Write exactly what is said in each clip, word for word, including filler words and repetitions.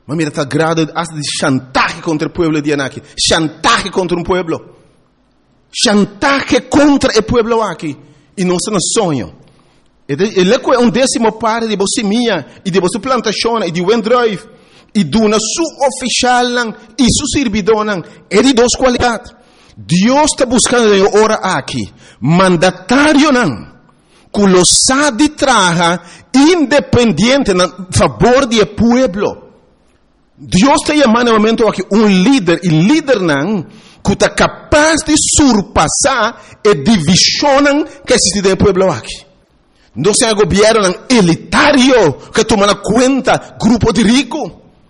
Mas mira, está grado hasta de chantaje contra el pueblo de Anaki. Chantaje contra un pueblo. Chantaje contra el pueblo aqui. E não se nos sonho. Ele é um décimo parte de você minha, e de você plantação, e de Wendrive, e de uma sua oficial, e sua servidora, é de duas qualidades. Deus está buscando em hora aqui, mandatário não, que lo sabe traga, independente, a favor do povo. Deus está chamando no momento aqui um líder, e líder não, que está capaz de surpassar a divisão que existe no povo aqui. Não é um governo elitário que toma na conta grupo de ricos.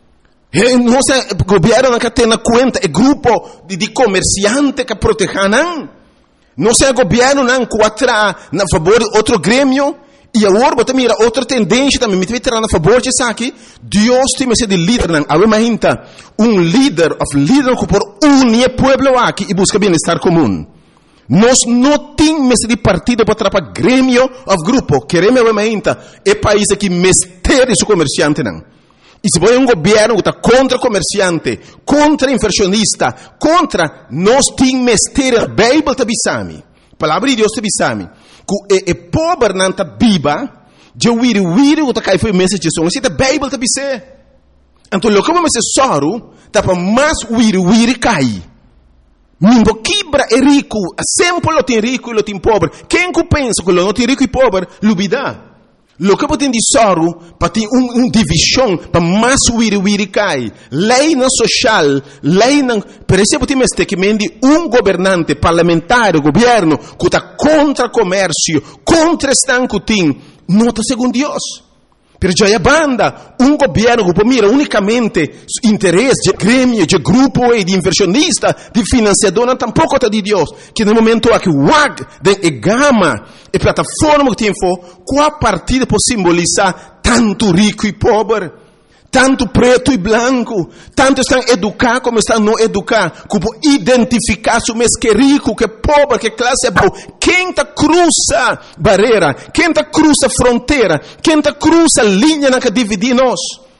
Não é um governo que tem na conta o grupo de, de comerciantes que protegem. Não é um governo que atrai a favor de outro grêmio. E agora, você mira outra tendência também, me vai a favor disso aqui. Deus tem que ser de líder. Agora, um líder, um líder que por unir o povo aqui e busca bem-estar comum. Nós não temos de partido para atrapalhar grêmio ou grupo. Queremos realmente é país que mestre o comerciante. Não. E se vai um governo que está contra comerciante, contra inversionista, contra, nós temos mestre. A Bíblia está bisami. A palavra de Deus está bisami. Que é pobre não está viva, de wiri wiri que está caindo foi mensagem de som. Assim a Bíblia está bisé. Então, o que vamos ser soro, está para mais wiri wiri cair. Mingo quebra é rico, sempre lo tem rico e lo tem pobre. Quem que pensa que lo não tem rico e pobre, lubida. Lo que pode ter soro, para ter um, um divisão, para mais wiri wiri cai. Lei não social, lei não... Por exemplo, tem este que mende um governante parlamentar, governo, que está contra comércio, contra estanco tem, não está segundo Deus. Pero já é banda, um governo que mira unicamente interesse de grêmio, de grupo e de inversionista, de financiador, tampouco está de Deus. Que no momento aqui, o W A G, de gama, e plataforma que tem for, qual partida pode simbolizar tanto rico e pobre, tanto preto e branco, tanto estão educados como estão não educados, que pode identificar se o mês que é rico, que é pobre, que classe é boa. Quem está cruza barreira, quem está cruza fronteira, quem está cruza linha na que divide nós.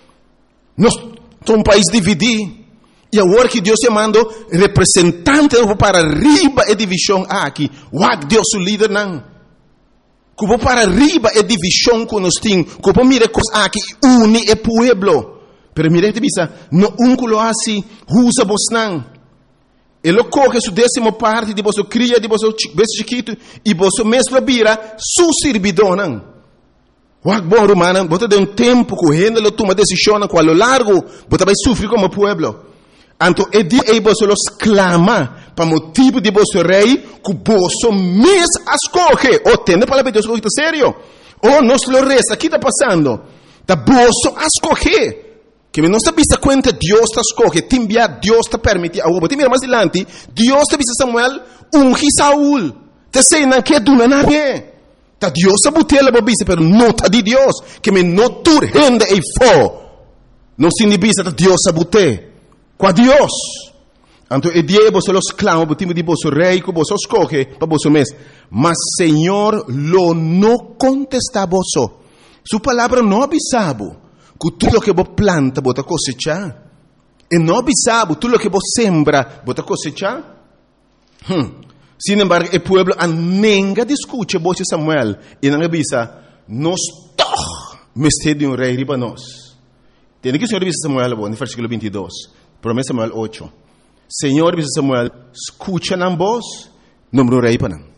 Nós somos um país dividido. E agora que Deus chamando representante para arriba a divisão aqui. Uau, Deus o líder não. Que para arriba a divisão que nós temos. Que para mirar coisas aqui une o povo. Pero mira te bisa, no um que lo assim, usa vos não. Ele coge sua décima parte de vosso cria, de vosso bebê chiquito, e vosso mesmo vira su servidor não. Uau, bom romano, você tem um tempo correndo, ele toma decisão na qual largo, você vai sofrer como povo. Então, é dia aí você los clama para motivo de vosso rei, que você mesmo escolhe. Ou tem a palavra de Deus, que é sério. Ou nós lo resta, aqui está passando. Está você escolhe. Que não está vista conta, Deus está escolhe. Te enviar, Deus está permitindo. Agora, você mira mais adiante, Deus está vista Samuel, unge Saúl. Te sei, não quer do nada. Está Deus está botando a bobisa, mas não está de Deus. Que me não turrende e fo. Não se inibisa, Deus está botando. Com Deus. Então, é dia você los clama, o time de vosso rei, que você escolhe para vosso mês. Mas, Senhor, lo não contesta vosso. Sua palavra não avisava que tudo que você planta, você cosecha. E não avisava tudo que você sembra, você cosecha. Hum. Sin embargo, o povo anenga discute você Samuel. E não avisa, nós todos mestre de um rei riba nós. Tem que o Senhor avisa Samuel, no versículo vinte e dois. Promessa Samuel oito. Senhor, diz Samuel, escucha na voz, número rei para não.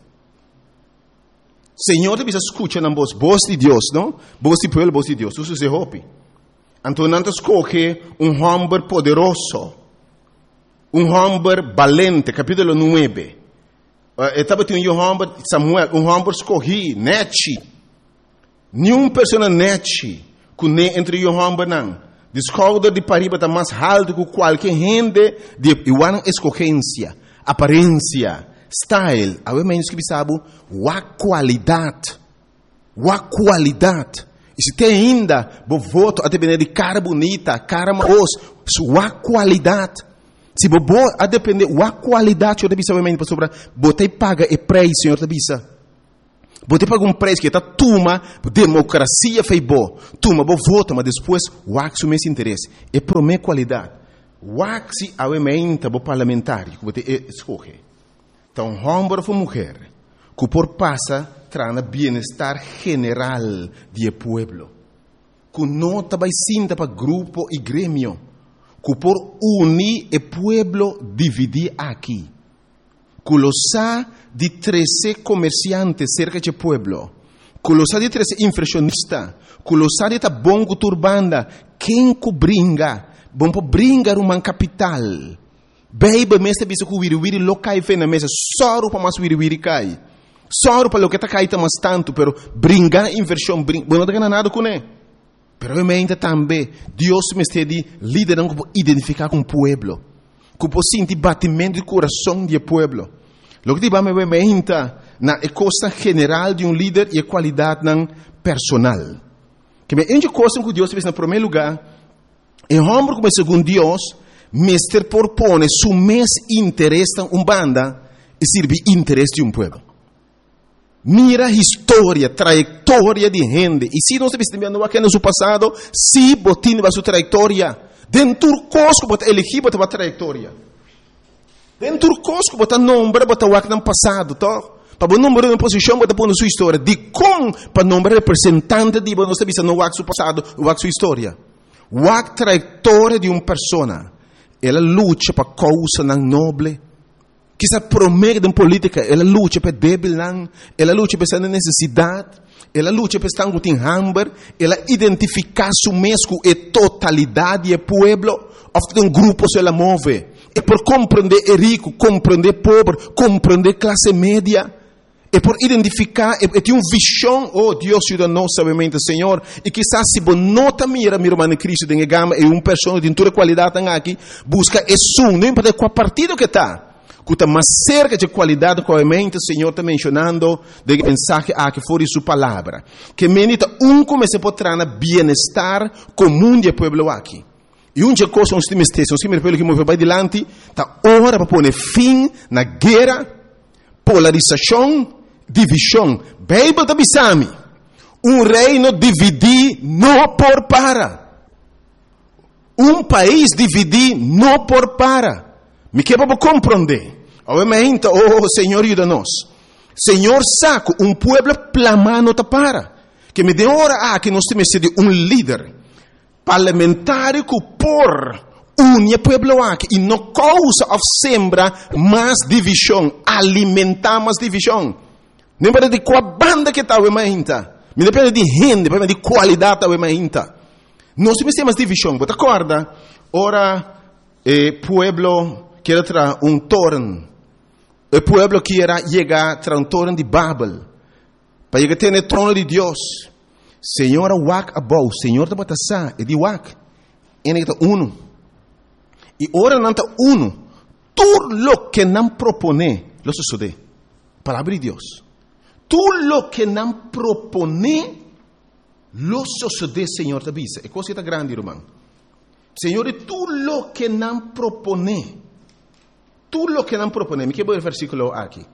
Senhor, diz escucha na voz, voz de Deus, não? Voz de povo, voz de Deus. Isso se hope. Então, não escolhe um homem poderoso, um homem valente, capítulo nove. Estava tendo um homem, Samuel, um homem escolhi, nete. Nenhuma pessoa nete, que nem entre um homem não. Descobre de pariba está mais alto que qualquer gente de igual escolhência, aparência, style. A menos que sabe a qualidade, a qualidade. E se tem ainda, bo voto a depender de cara bonita, cara maos, sua qualidade. Se bo a depender a qualidade, eu deve saber mais sobre, botei paga e preço, senhor deve saber. Você paga um preço que está tuma, democracia fez bom. Tuma, vou votar, mas depois, o axo me interesse. É para minha qualidade. O axo é o parlamentar, que você escolhe. Então, homem ou mulher, que por passa, traz bem-estar general do povo. Que não vai sinta para grupo e grêmio. Que por unir o povo, dividir aqui. Que lo sa de treze comerciantes cerca de pueblo, que lo sa de treze inflacionistas, que lo sa de ta bongo turbanda, quem que bringa, bom para bringar uma capital, beiba mesta bisa que wiri wiri lo cai fe na mesa, soro para mas wiri wiri cai, soro para lo que ta cai ta mas tanto, pero bringar inversão, bring, bom não tem nada com né, pero eu me também, Deus me está de liderar como identificar com o pueblo, que pode sentir batimento de coração do pueblo. Lo que diba me vementa na costa general de um líder e a qualidade nan personal. Que me ende coisa que Deus fez na primeiro lugar, e homem como segundo Deus, mestre propõe su mes interesse em um banda e serve interesse de um povo. Mira a história, trajetória de gente. E se nós estamos vendo aqui no seu passado, se botin a sua trajetória, dentro do cosco bota elegir bota a trajetória. Dentro do cosco bota nome, bota o que no passado, tá? Para o número de posição bota pôr na sua história. De como para o nome representante de nós estamos no o seu passado, o sua história. O trajetória de uma pessoa. Ela luta para causa não nobre. Que se promete em política, ela luta para débil, ela luta para essa necessidade, ela luta para estar com hambre, ela identifica su mesmo e totalidade do povo, ou um grupo se ela move. É por compreender o rico, compreender o pobre, compreender a classe média. É por identificar, é ter uma visão, oh Deus ajuda nós, sabemente, Senhor, e quizás se você nota mira, meu irmão Cristo, tem gama, é uma pessoa de toda qualidade aqui, busca esse um, não importa qual partido que está. Que está mais cerca de qualidade, obviamente, o Senhor está mencionando de mensagem a que for sua palavra. Que menita um como se pode trazer bem-estar comum do povo aqui. E um dia coisa, uns times textos, que me repelo que move para adiante, está hora para pôr fim na guerra, polarização, divisão. Bíblia da Bisami. Um reino dividir não por para. Um país dividir não por para. Me quebra para compreender. Obviamente, oh Senhor, ajuda-nos. Senhor, saco, um povo plamando ta para. Que me dê hora a que nós temos de um líder parlamentar que por unir o povo aqui e não causa ou sembra mais divisão, alimentar mais divisão. Não depende de qual banda que está, obviamente. Não depende de gente, depende de qualidade, obviamente. Nós temos mais divisão. Você acorda? Ora, eh, povo que era tra um torno. O povo que era chegar tra um torno de Babel. Para chegar a ter o trono de Deus. Senhor, wak abou. Senhor, da batasa. E de wak. E não está uno. E ora não está uno. Tudo lo que não propone, lo sucede. Palavra de Deus. Tudo lo que não propone, lo sucede, Senhor, da bisa. É coisa que está grande, irmão. Senhor, tudo lo que não propone, tudo lo que não propone. Me quero ver o versículo aqui.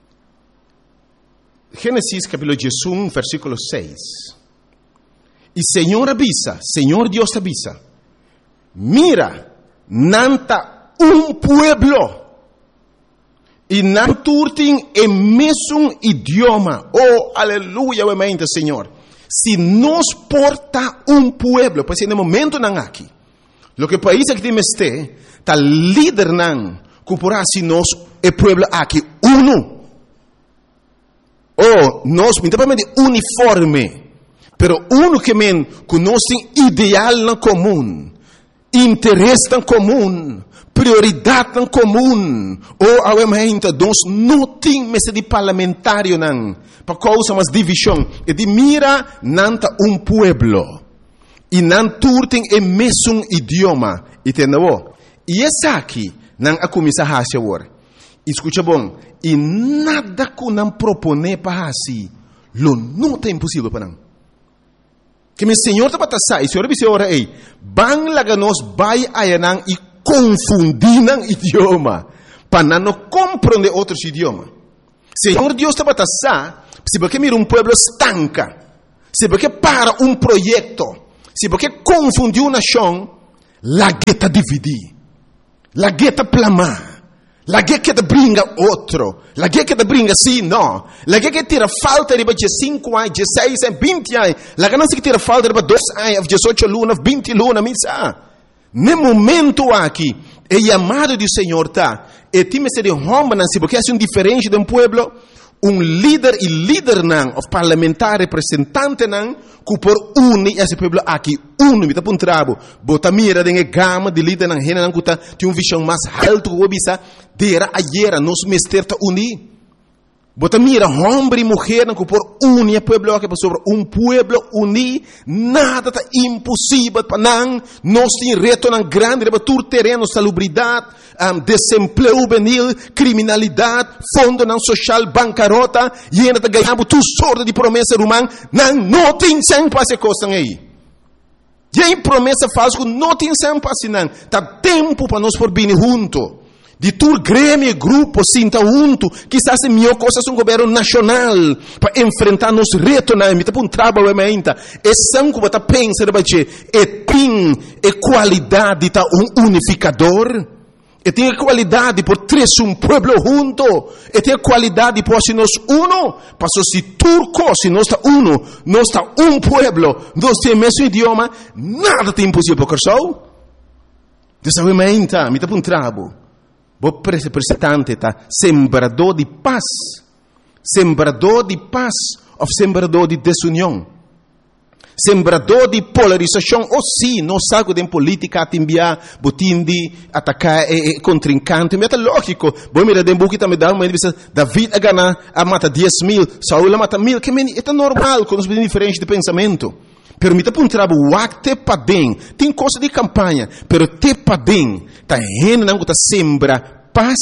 Gênesis capítulo um, versículo seis. E Senhor avisa, Senhor Deus avisa, mira, nanta um pueblo, e não turtem o mesmo idioma. Oh, aleluia, obviamente, Senhor. Se nos porta um pueblo, pois no momento não aqui, lo que país que temos este, está líder não, que por assim nós, o pueblo aqui, uno. Oh, nós, principalmente uniforme, pero uno que men, que nós tem ideal na comum, interesse na comum, prioridade na comum. Oh, obviamente, nós não temos de parlamentário não, para causa mais divisão. E de mira, nanta um pueblo. E não turtem o mesmo idioma. Entendeu? E essa aqui, não a começar a fazer agora. Escuta bom. E nada que não propone para assim, lo não é impossível para não. Que meu Senhor está para sair. Senhor, disse ora aí, bang laga nós vai ayanang e confundir o idioma, para não compreender outros idiomas. Senhor Deus está batendo, se porque mira um pueblo estanca, se porque para um projeto, se porque confundiu uma nação, la gueta dividir, la gueta plamar. La guerra que te brinca outro. La guerra que te brinca sim, não. La guerra que tira falta de cinco anos, dezesseis anos, vinte anos. La guerra que tira falta de dois anos, dezoito lunas, vinte lunas, misa. No momento aqui, é chamado do Senhor, tá? E time se de homem, não se porque é um diferente de um pueblo. Um líder e líder não, o parlamentar representante não, que por unir esse pueblo aqui, unir, me tá um trabo, bota mira de gama de líder não, rena não, que tem uma visão mais alta que o bisa, dera ayer, nos mester ta unir. Bota mira, homem e mulher não, que por unir o pueblo aqui, sobre um pueblo unir, nada tá impossível para não, nós tem reto não grande, rebatur terreno, salubridade, um, desemprego juvenil, criminalidade, fundo não social, bancarrota, e ainda tá ganhando tu sorte de promessa romana, não, não tem sem passe coisa aí. E aí promessa falsa que não tem sem passe não, tá tempo para nós por vir junto. De tur grêmio e grupo sinta junto, quizás é melhor coisa um governo nacional para enfrentar nos retos na emita um trabalho ainda. É sangue que você pensa de é tem é qualidade tá um unificador. E tem a qualidade por três um pueblo junto. E tem a qualidade por se nós uno, passo se turco, se nós está uno, nós está um pueblo, nós temos o mesmo idioma, nada tem impossível para o Dessa ainda, me tá um trabalho. O representante tá sembrador de paz, sembrador de paz ou sembrador de desunião, sembrador de polarização. Ou sim, não sabe de política a enviar, botim de atacar e, e contrincante. Mas é lógico. Bom, mira, de buquita me dá uma entrevista. David a ganhar a mata dez mil, Saúl a mata mil. Que é normal, com os diferentes de pensamento. Pero me tá um trabalho, o acte padem, tem coisa de campanha, pero te padem, tá rena não tá sembra paz,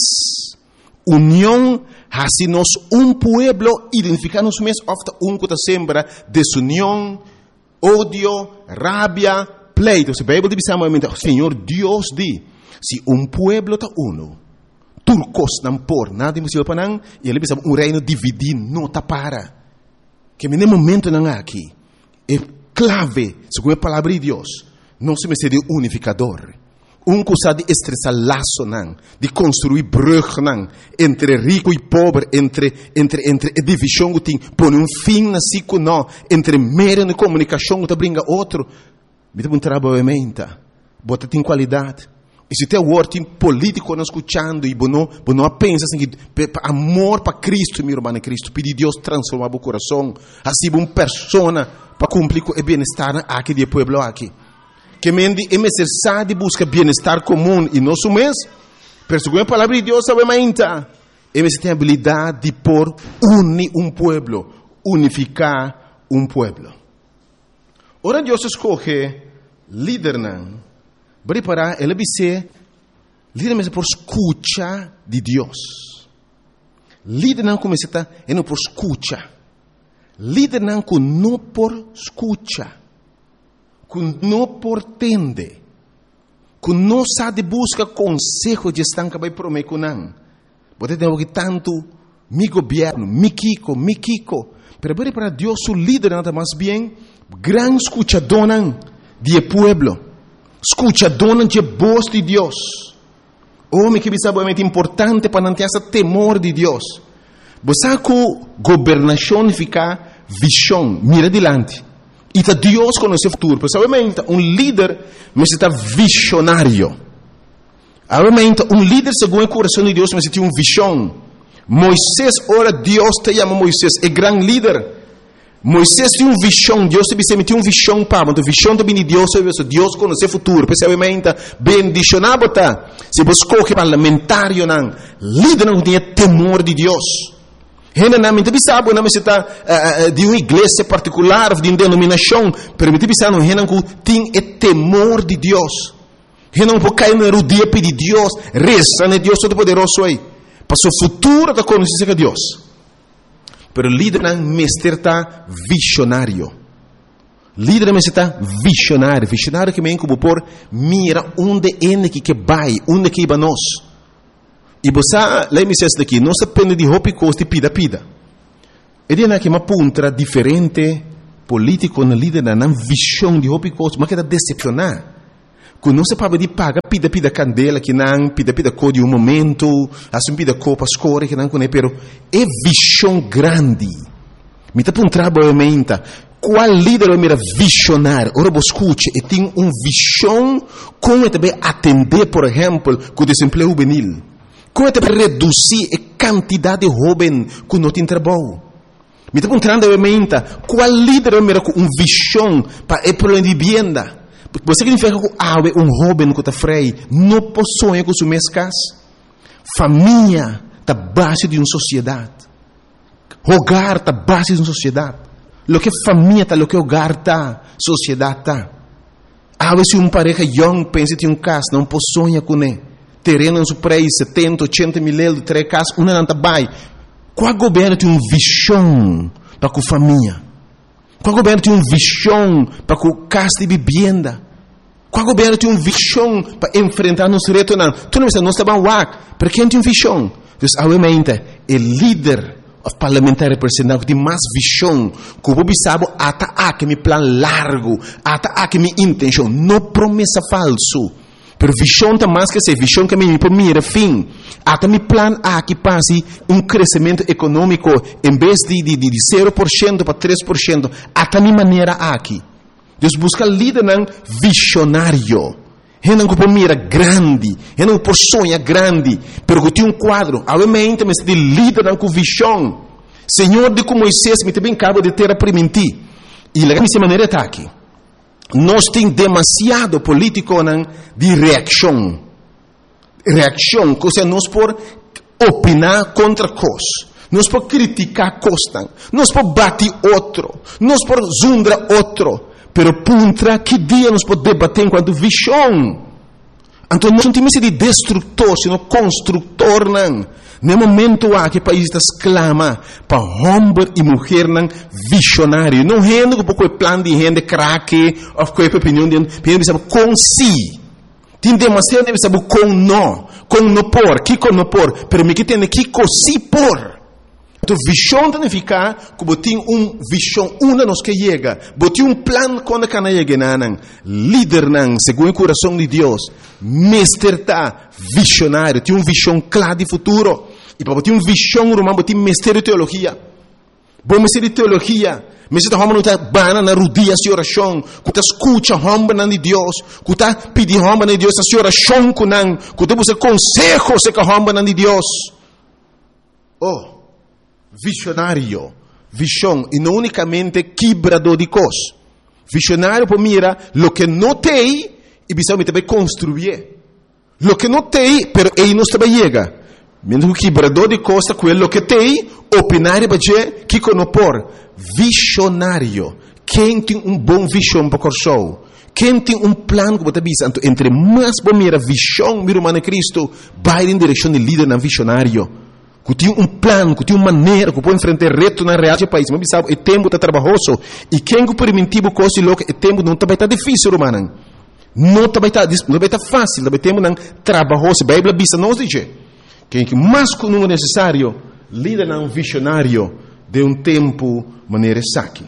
união, assim nós um pueblo identificamos mesmo, ofta um que tá sembra desunião, ódio, rabia, pleito. Se a Bíblia diz amamente, Senhor Deus diz, se um pueblo tá uno, turcos não por nada impossível para não, e ele diz um reino dividido não tá para, que no momento não há aqui, é clave, segundo a palavra de Deus, não se me de unificador. Um que sabe de estressar laço, não, de construir brug, não, entre rico e pobre, entre, entre, entre a divisão que tem, põe um fim na cico, não, entre meio de comunicação que brinca outro. Me dá um trabalho menta, bota tem qualidade. E se tem o word político não escutando, e não, não pensa assim, que amor para Cristo, meu irmão Cristo, pedir Deus transformar o coração, assim, uma pessoa para cumprir o bem-estar aqui do povo aqui. Que mendi é necessário buscar bem-estar comum e nosso mês, mas segundo a palavra de Deus, sabe ainda, é necessário ter a habilidade de pôr unir um povo, unificar um povo. Ora Deus escolhe líder não, preparar ele vai ser líder mesmo por escuta de Deus. Líder não começa a é não por escuta. Líder não com não por escuta. Com não por tende. Com não sabe busca conselho de estanca vai prometer com não. Pode ter que tanto mi governo, mi kiko, mi kiko. Pero para Deus o líder nada mais bem gran escuchador de pueblo. Escuchador de voz de Deus. Homem que sabe é importante para não ter esse temor de Deus. Você que governação fica visão, mira adiante. E tá Deus conhece o futuro. Porque obviamente um líder necessita visionário. Obviamente um líder segundo o coração de Deus necessita uma visão. Moisés, ora Deus te chama Moisés, é grande líder. Moisés tinha uma visão, Deus te tinha uma visão para, mas a visão também de Deus, Deus conhece o futuro. Porque obviamente bendicionado tá. Se você escolhe parlamentário não, líder não tem temor de Deus. Generalmente, sabe, não está uh, de uma igreja particular, de uma denominação, permite pensar no renan que tem o temor de Deus. Renan pode cair no erudito pedir Deus, reza, né? Deus todo-poderoso aí. Para o futuro da conhecência de Deus. Pero líder não mestre está visionário. Líder não está visionário. Visionário que me como por mira onde é que vai, onde que vai nós. E você, lá me diz daqui, não se depende de roupa e costa pida pida. E diz que uma puntra diferente político na líder na visão de roupa e costa, mas que está decepcionar. Que não se pode de pagar pida pida candela que não pida pida cor de um momento, assim pida copa score que não conhece, pero é visão grande. Me está para um trabalho qual líder é mera visionário? Ora, você escute, e tem uma visão como também atender, por exemplo, com o desemprego juvenil. Como também reduzir a quantidade de jovens que não tem trabalho. Me está perguntando, qual líder é mera com uma visão para o problema de vivienda? Porque você significa que há um jovem que está freio, não possui com suas casas. Família está base de uma sociedade. Hogar está base de uma sociedade. Lo que família está, lo que hogar está, sociedade está. Há vezes uma pareja young pensa em um caso, não possui com ele. Terreno em seu preço, setenta, oitenta mil euros, três casas, uma não está bem. Qual governo tem uma visão para a família? Qual governo tem uma visão para a casa de vivenda? Qual governo tem uma visão para enfrentar nos retos? Não, tu não está, não está bem lá, porque quem tem uma visão? Então, obviamente, o líder of parlamentar representante que tem mais visão, que o povo sabe, até aqui meu plano largo, até aqui minha intenção, não promessa falso. Pero visão está mais que ser visão que me primeiro fim. Até meu plano aqui passe um crescimento econômico em vez de, de, de, de zero por cento para três por cento. Até minha maneira aqui. Deus busca líder não visionário. Ele não por mira grande, ele não por sonha grande, pero que tem um quadro. Obviamente, mas de líder não com visão. Senhor de como Moisés me também acaba de ter a permitir. E lá dessa maneira está aqui. Nós temos demasiado político não, de reação. Reação, ou seja, nós por opinar contra coisas. Nós por criticar coisas. Nós por bater outro. Nós por zundar outro. Pero puntra que dia nós podemos debater enquanto visão. Então nós não temos de destrutor, sino construtor não. No momento há que o país está exclama para homem e mulher não visionário. Não rende com pouco plano de rende craque ou com a opinião de gente sabe com si. Tem demasiado de saber com não, com não por, que com não por, pero me que tem que com si por. Então, visão significa que você tem uma visão, uma nos que chega. Você tem um plano quando can chega, não. Líder, não, segundo o coração de Deus. Mestre está visionário, tem uma visão clara de futuro. E para você ter uma visão, romano, você tem mestre de teologia. Bom mestre de teologia. Mestre de homem não está bana na rodia de oração. Que está escuta homem de Deus. Que está pedindo homem de Deus a oração com não. Que está buscando consejo se que homem de Deus. Oh. Visionário, visão, e não unicamente quebrador de coisas. Visionário, por mira, lo que não tem, e precisamos também construir. Lo que não tem, pero ele não também chega. Mesmo que quebrador de coisas, aquilo que tem, opinar e dizer, que não por. Visionário, quem tem um bom visão para o coração, quem tem um plano que você visa, entre mais bom mira visão, mira humana Cristo, vai em direção de líder na visionário. Que tem um plano, que tem uma maneira, que pode enfrentar reto na realidade do país. Mas sabe, o tempo está trabalhoso. E quem que permitiu coisa e louca, o tempo não vai estar difícil, romano. Não vai estar, não vai estar fácil, o tempo não trabalhoso. A Bíblia diz, não diz. Quem que mais que não é necessário, líder não visionário de um tempo maneira saque.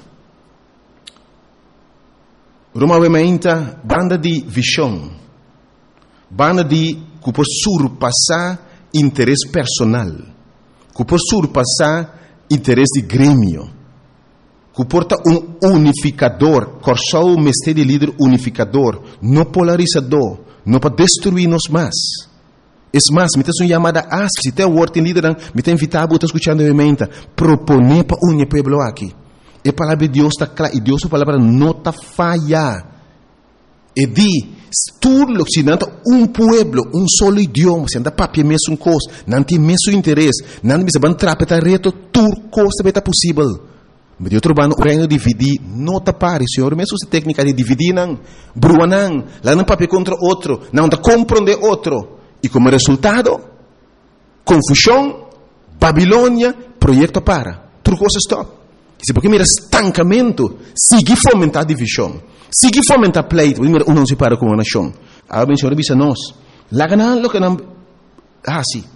Roma obviamente, banda de visão. Banda de que por surpassar interesse personal. Que por surpassar interesse de grêmio, que porta um unificador, corsal o mestre de líder unificador, não polarizador, não para destruir-nos mais. É mais, me tem uma chamada a se tem o word em líder, me tem invitado a escutar a emenda, proponer para unir o povo aqui. E a palavra de Deus está clara, e Deus a palavra não está falha. E di, tudo se não um pueblo, um solo idioma, se anda papel mesmo coisa, não tem mesmo interesse, não tem mesmo trapetar reto, tudo coisa vai estar possível. Mas eu trabalho no reino de dividir, não está pare, senhor, mesmo essa técnica de dividir, não, brua não, lá não papel contra outro, não está compreender outro. E como resultado, confusão, Babilônia, projeto para, tudo coisa stop. Se porque mira estancamento, sigue fomentar divisão. Sigue fomentar pleito, mira, não se para com uma nação. A bem senhor disse nós, lá ganhar lo que não, ah sim.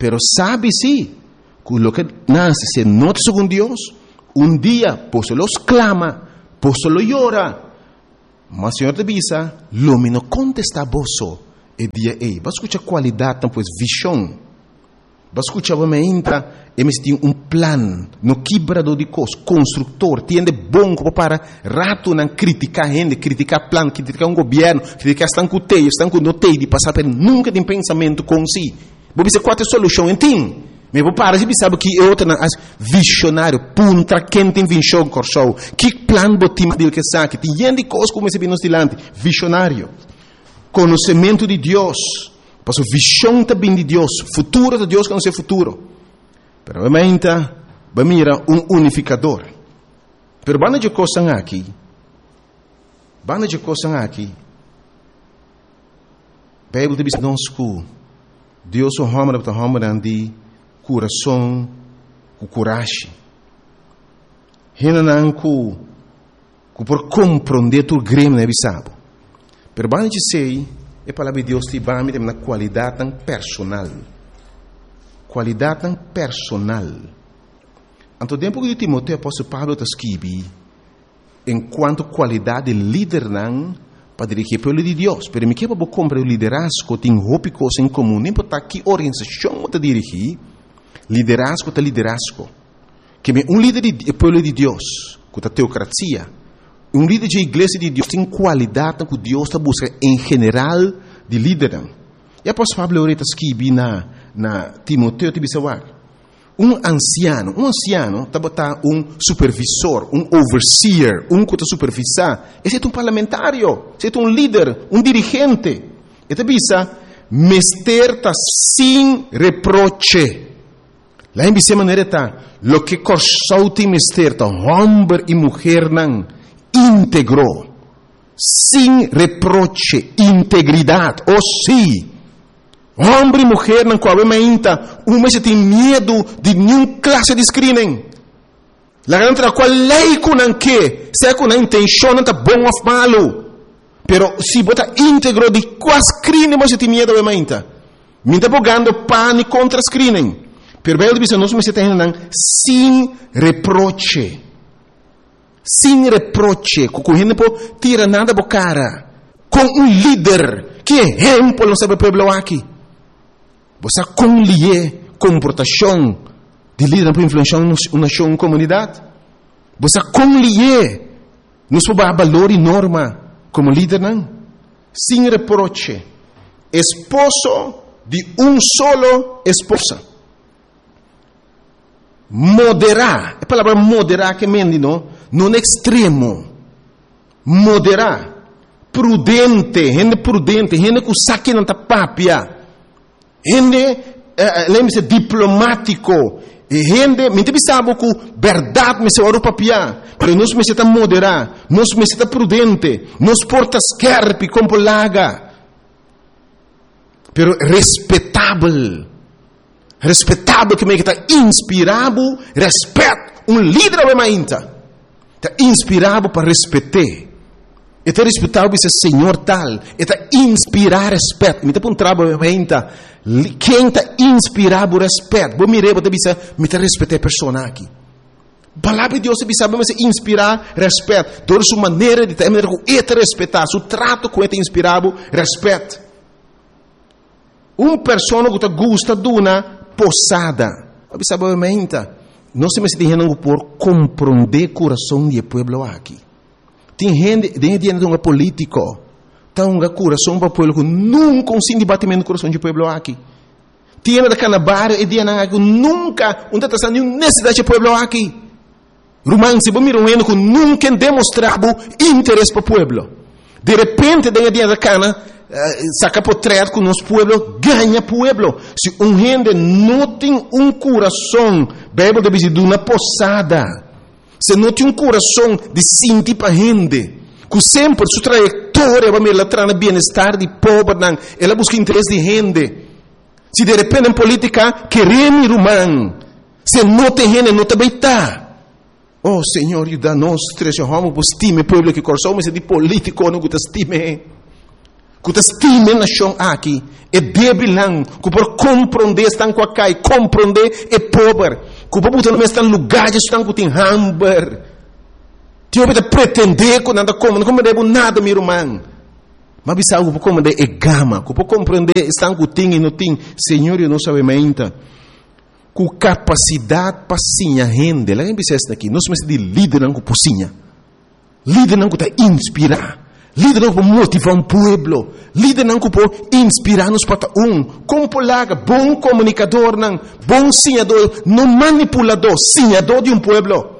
Pero sabe sí, que lo que nace se nota según Dios, un día, pues se los clama, pues se lo llora. Mas o Senhor te avisa, lo me no contesta boso, e dia ei, vai escutar qualidade, pues visão. Vai escutar, vai me entra, e me tem um plan, no quebrador de coisas, construtor, tiende bom para rato não criticar gente, criticar plan, criticar um governo, criticar estão com teio, estão com notei de passar por nunca tem pensamento com si. Vou dizer qual é a solução, entende? Mas vou parar de saber que é outra visionário, punta quem tem visão corso, que plan botim dele que sabe, tem gente coisas como esse bem dilante, visionário, conhecimento de Deus, para a visão também de Deus, futuro de Deus que não é futuro. Pero obviamente, vai mirar um unificador. Pero bana de coisas aqui, bana de coisas aqui, Bíblia te diz não escu, Deus o homem para o homem de coração, com coragem. Renan com com por compreender tu greme né bisabo. Pero bana de sei, é palavra de Deus te vai me ter uma qualidade tão personal. Qualidade tão personal. Anto tempo que Timoteo apóstolo Pablo te escreve, enquanto qualidade de líder não para dirigir o povo de Deus. Pero me quebra comprar o liderazgo, tem roupa coisa em comum, nem para que organização te dirigir, liderazgo te liderazgo. Que um líder do povo de Deus, com a teocracia, um líder de igreja de Deus tem qualidade que Deus está buscando em geral de líder. E apóstolo Pablo oreta escreve na na Timoteo te bisawak. Um anciano, um anciano, tá botar um supervisor, um overseer, um que tá supervisar. Esse é um parlamentário, esse é um líder, um dirigente. E te bisa, mester tá sem reproche. Lá em bisa maneira tá, lo que corsou tem mester tá, homem e mulher não, íntegro, sem reproche, integridade, ou sim. Homem e mulher não coabem ainda, uma se tem medo de nenhuma classe de screening. La garanta qual lei com não que, se com a intenção não tá bom ou malo, pero se bota íntegro de qual screening você tem medo ou ainda, me tá bogando pane contra screening. Pero bem dizer nós me se tem não sem reproche, sem reproche, correndo por tira nada bo cara, com um líder que exemplo não sabe pueblo aqui. Você conlie comportação de líder para influenciar uma nação, uma comunidade. Você conlie nos valor e norma como líder não. Sem reproche. Esposo de um solo esposa. Moderar. A palavra moderar que mendi não, não extremo. Moderar. Prudente, gente prudente, gente que saque não tá papia. Gente, eh, lembre-se, diplomático. Gente, me sabe que verdade me se ora papia, mas nós me se tá moderar, nós me se tá prudente, nós porta scarpe como laga. Pero respeitável. Respeitável que me está inspirado, respeito. Um líder é mais está inspirado para respeitar. Está respeitado esse Senhor tal, está inspirar respeito. Me está um trabalho ainda. Quem está inspirado respeito? Vou mirar, vou dizer, me está respeitar a pessoa aqui. Palavra de Deus se sabe, mas inspirar respeito. Toda sua maneira de ter, é respeitar, seu trato com ele inspirado respeito. Uma pessoa que gosta de uma posada, sabe ainda? Não se me está dizendo por compreender o coração do povo aqui. Tem gente, tem gente que é político, tem um coração para o povo que nunca consegue debatimento no coração do povo aqui. Tem gente que na e dia que nunca, não está nenhuma necessidade do povo aqui. Romance, vamos mirar um ano que nunca demonstrado interesse para o povo. De repente, tem gente que saca por trás que o nosso povo ganha povo. Se um gente não tem um coração, Bíblia deve dizer de uma posada. Se não tem um coração de sentir para a gente, que sempre sua trajetória vai me levar no bem-estar de pobre, não, ela busca interesse de gente. Se de repente em política, queremos irmão, se não tem gente, não também está. Oh, Senhor, ajuda nós, três homens, estime o povo que coração, mas é de político, não gosta estime. que estima nação aqui, é débil não, que por compreender estão com a cai, compreender é pobre, que por botar no mesmo lugar de estão com tem hamburger. Tio pode pretender que nada como, não compreende nada, meu irmão. Mas bisa algo por compreender é gama, que por compreender estão com tem e não tem, Senhor, eu não sabe ainda. Com capacidade para sinha rende, lá em Bissesta aqui, nós somos de líder não com pocinha, líder não com tá inspirar. Líder não para motivar um povo, líder não para inspirar-nos para um, como polaga, bom comunicador, não, bom sinhador, não manipulador, sinhador de um povo.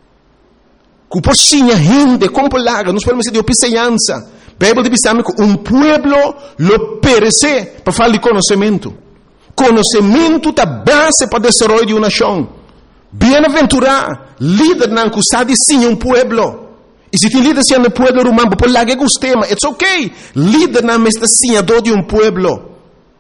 Que por sinha rende, como polaga, nós podemos dizer de opiceança. Bíblia diz que um povo lo perece para falar de conhecimento. Conhecimento é a base para o desenvolvimento de uma nação. Bem-aventurado, líder não que sabe sim um povo. E se tem líder sendo povo romano, por lá que gostema, it's okay. Líder não é senhador de um povo,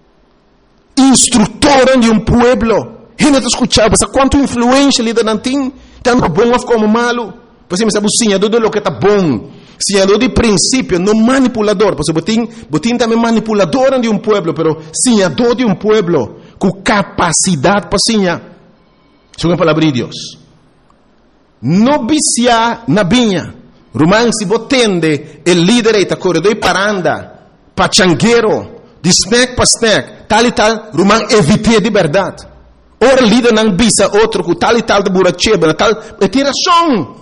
instrutor de um povo. Ele está escutando, mas quanto influência líder não tem, tanto bom como malo. Você me sabe o senhador de lo que está bom, senhador de princípio, não manipulador. Porque botim, botim também manipulador de um povo, pero senhador de um povo com capacidade para senhar. Isso é uma palavra de Deus. Não viciar na vinha. Romano si botende el líder eta corredor paranda, pachanguero, de snack para snack, tal e tal, Romano evite de verdade. Ora líder não bisa outro com tal e tal de buracheba, tal, é tiração.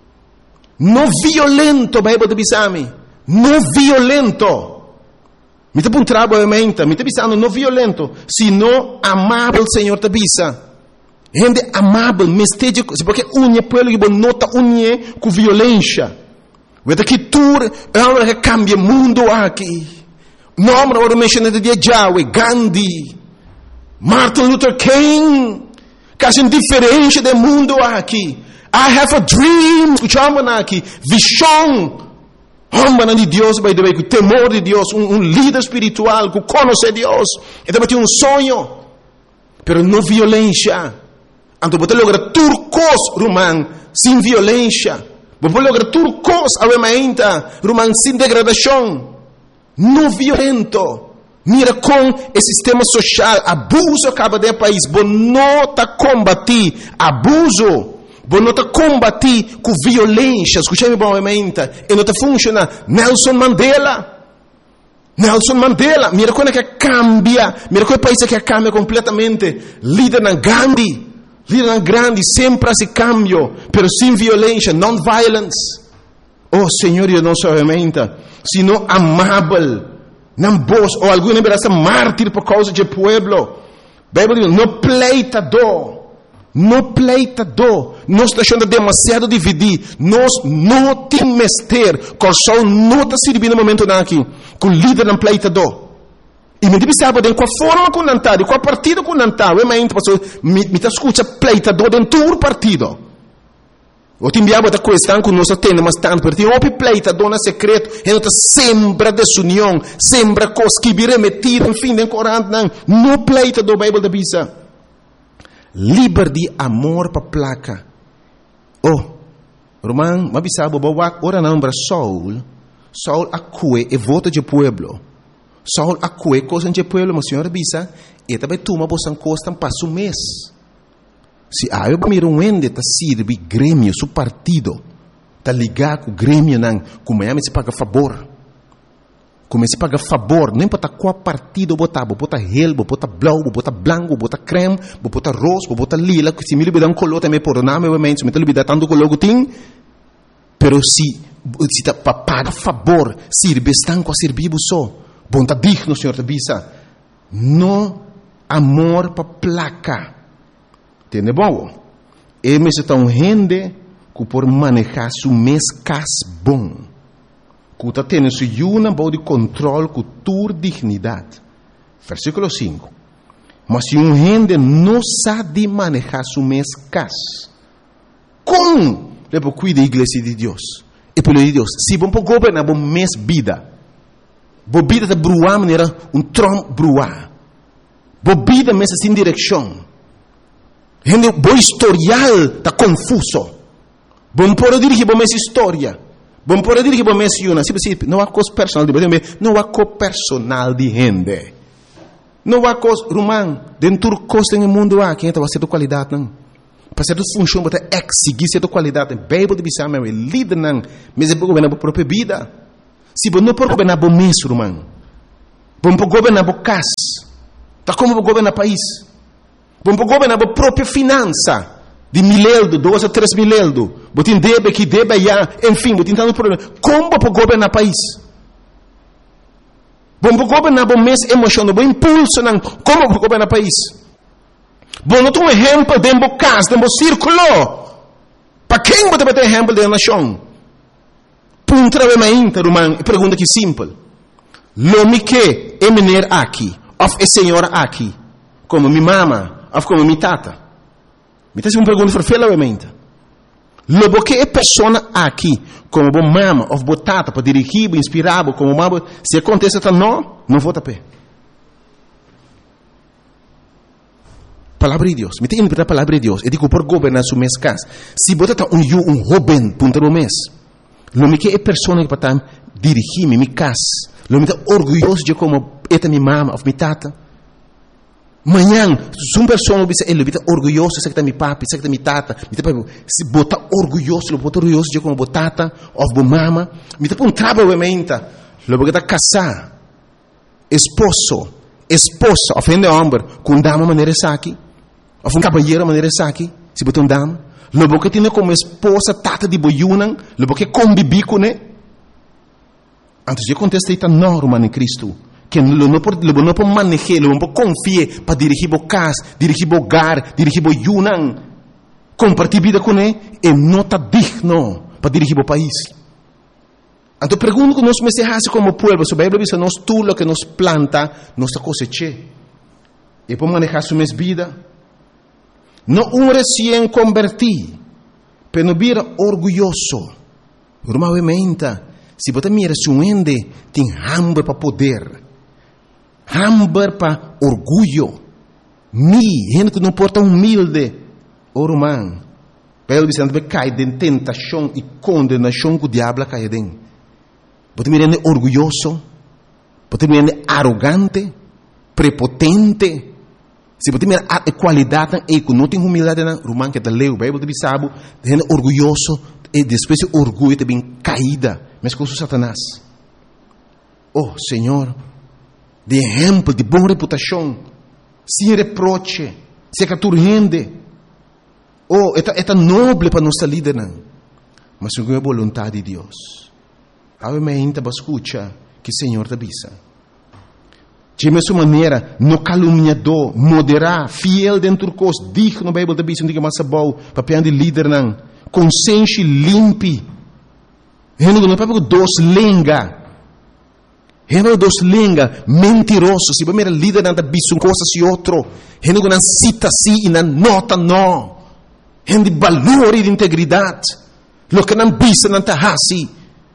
Não violento, Bíblia de bisami. Não violento. Me te puntrabo obviamente, me te bisando não violento, sino amável, Senhor te bisa. Gente amável, mesteja, porque unha pueblo que nota unha com violência. Weet que tu é uma que cambia o mundo aqui. Nome agora mencionado de Yahweh, Gandhi, Martin Luther King, que são diferentes do mundo aqui. I have a dream, escutamos aqui, visão. Homem de Deus, by the way, com temor de Deus, um, um líder espiritual, que conhece Deus. Então tem um sonho, pero não violência. Então você logra turcos, romano, sem violência. Você logra turcos, obviamente, romano, sem degradação. Não violento. Mira com o sistema social, abuso acaba de país. Você não está combatir abuso. Você não está combatir com violência. Escute-me obviamente. E não está funcionando. Nelson Mandela. Nelson Mandela. Mira como é que cambia. Mira como é país que cambia completamente. Líder na Gandhi. Líder grande, sempre se cambio, pero sem violência, non-violence. Oh, Senhor, eu não sou obviamente, sino amável, não vos, ou alguma vez mártir por causa de povo. Bíblia diz, não pleitador, não pleitador, nós estamos deixando demasiado dividir, nós não temos mester, com o sol não está servindo no momento aqui, com o líder não pleitador. E me diz sabe com a forma com nantar, com a partida com nantar, eu me entendo, me me tá escuta pleitador dentro do partido. O te enviava da questão com nós tendo mas tanto, porque o pleitador na secreto, ele tá sempre desunião, sempre coisa que vira metido, enfim, den corante não, no pleitador Bíblia da bisa. Liberdade, amor para placa. Oh, Roman, mas sabe boa, ora não para Saul, Saul acue e vota de pueblo. Saul acue coisa de pueblo, mas senhora bisa, e também toma bosan costa passo mês. Se a eu miro um ende tá sirve grêmio, su partido, tá ligado com o grêmio não, como é se paga favor. Como se paga favor, não importa qual partido botar, botar relbo, botar blau, botar branco, botar creme, botar rosa, botar lila, que se me libera um color também por nome, obviamente, se me libera tanto color que tem, pero se se tá para pagar favor, sirve estão com a servir só. Bom, está digno, Senhor, te bisa. No amor para placa. Entende bom? E me está um gente que por manejar su mês cas bom. Que está tendo su yuna bom de controle com tua dignidade. Versículo cinco. Mas se um gente não sabe manejar su mês cas, como deve cuidar da igreja de Deus? E pelo de Deus, se vão governar bom mês vida. Bobida de bruar maneira um trom bruar. Bobida mesa sem direção. Gente, bom historial tá confuso. Bom pode dirigir bom essa história. Bom por dizer que bom menciona, se você não há coisa personal de bem, não há coisa personal de gente. Não há coisa, romano, dentro do coisa no mundo há, quem está a ser de qualidade não. Para ser de função, para exigir ser de qualidade, a Bíblia de Bissau é líder não, mas é para governar a própria vida. Se você não pode governar o mês, romano, você pode governar a casa, tá como para governar o país. Você pode governar a própria finança. De mileldo, dois a três mileldo. Botin debe que debe já, enfim, botin tanto problema. Como para governar o país? Bom para governar o mês emocional, bom impulso, não. Como para governar o país? Bom, não tem um exemplo dentro da casa, dentro do círculo. Para quem você vai ter exemplo da nação? Por um trabalho romano, pergunta que simples. Lo que é menino aqui, ou é senhor aqui, como minha mama, ou como minha tata. Me tem uma pergunta ferfelamente. Lobo que é pessoa aqui, como bom mama ou botata para dirigir, inspirar, como mama, se acontece tá não, não vou tapar. Palavra de Deus. Me tem que a palavra de Deus. Eu digo por governar sua mês casa. Se botata um eu um jovem punta no mês, lobo que é pessoa que para dirigir minha casa, lobo me tá orgulhoso de como é minha mama ou minha tata. Manhã, se uma pessoa ele está orgulhoso, se que está meu papi, se que está minha tata, se bota orgulhoso, ele bota orgulhoso de como botata, ou bo mama, me está um trabalho realmente, ele bota casar, esposo, esposa, ofende homem, com dama maneira aqui, ou um caballeiro maneira aqui, se bota um dama, ele bota tem como esposa, tata de boiunan, ele bota conviver com ele, antes de contestar, está normal em Cristo. Que não pode não pode manejar, não pode confiar para dirigir o casa, dirigir o hogar, dirigir o yunan, compartilhar vida com ele, e não está digno para dirigir o país. Então pergunto que nós me se como povo, se a Bíblia diz que nós tudo o que nos planta, nós está coseche. E para manejar sua vida, não um recém convertido, mas não vira orgulhoso. Normalmente, se você mira se um ende, tem hambre para poder. Hambre para orgulho. Mi, gente que não porta humilde. O romano. Pelo Vicente vai cair de tentação e condenação que o diabo cai dentro. Pode me render orgulhoso. Pode me render arrogante. Prepotente. Se você me a qualidade e que não tem humildade na romano que está leu, o Bíblia de Bissau, rende orgulhoso e depois o orgulho também caída. Mas com o Satanás. Oh, Senhor, de exemplo, de boa reputação, sem reproche, sem que tu rende. Oh, é tão nobre para nossa líder, não. Mas segundo a vontade de Deus. Obviamente, para escutar que o Senhor te avisa. De mesma maneira, no caluniador, moderar, fiel dentro do curso, digo no Bíblia, te avisa, não diga mais bom, para pegar de líder, não. Consciência limpe. Ele não é para dois lenga. Ele dos lenga, mentiroso. Se você é líder, não está bisum coisas e outro. Ele não cita assim e não nota não. Ele de valor e de integridade. Lo que não bisa não está assim.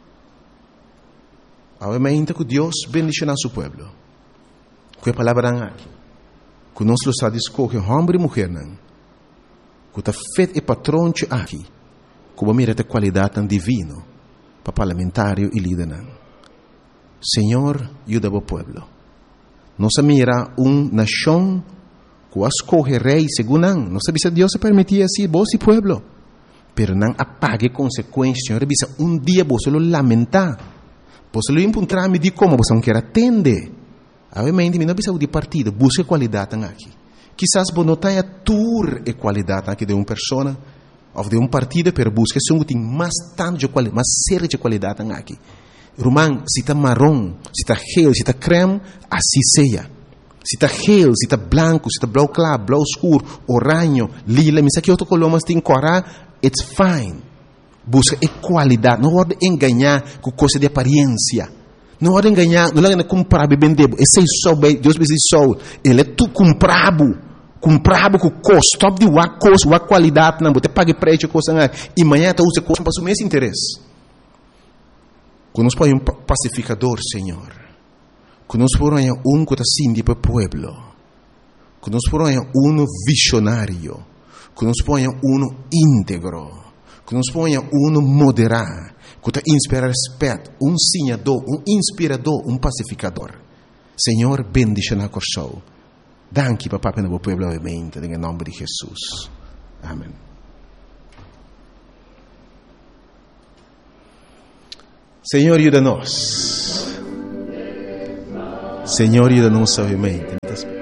Obviamente que Deus bendicionar seu povo. Com a palavra aqui. Que nós lo sabemos escolher homem e mulher não. Que está feito e patrão aqui. Que você mira a qualidade tão divina para parlamentário e líder não. Senhor, ajuda o povo. Nossa mira uma nação que escolhe rei segundo não. Não sabe se Deus se permitia assim, vos e povo. Pero não apague consequências. Senhor, bisa um dia você lo lamentar. Você lo encontrar me de como você não quer atender. Obviamente, não bisa de partido, busque qualidade aqui. Quizás você não tenha tour e qualidade aqui de uma pessoa ou de um partido, pero busque se um tem mais tanto de qualidade, mais séria de qualidade aqui. Romano, se está marrom, se está gel, se está creme, assim seja. Se está gel, se está branco, se está blau claro, blau escuro, oranho, lila, mas aqui outro color, mas tem cora, it's fine. Busca a qualidade, não pode enganar com coisa de aparência. Não pode enganar, não pode comprar bem debo. Esse é só, Deus me diz só, ele é tu comprado, comprado com custo, top de uma coisa, uma qualidade, não, você paga preço, coisa, e amanhã tu usa coisa para o mesmo interesse. Que nos põe um pacificador, Senhor. Que nos põe um que está assim para o povo. Que nos põe um visionário. Que nos põe um íntegro. Que nos põe um moderado. que te inspira respeito, um sinhador, um inspirador, um pacificador. Senhor, bendice na show. Danke, papá, pelo povo da mente, em nome de Jesus. Amém. Senhor, ajuda-nos. Senhor, ajuda-nos suavemente.